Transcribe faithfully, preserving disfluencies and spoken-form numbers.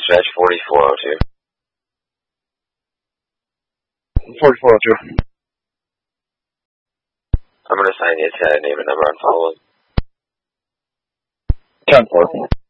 dispatch forty-four oh two. forty-four oh two. I'm going to assign you to name and number on follow-up. ten four.